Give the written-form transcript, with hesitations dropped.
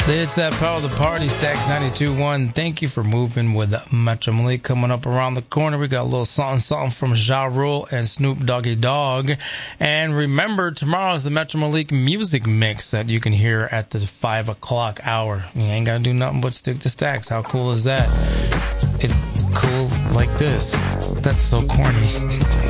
It's that power of the party, Stacks 92.1. Thank you for moving with Metro Malik. Coming up around the corner, we got a little something from Ja Rule and Snoop Doggy Dogg. And remember, tomorrow is the Metro Malik music mix that you can hear at the 5 o'clock hour. You ain't got to do nothing but stick to Stacks. How cool is that? It's cool like this. That's so corny.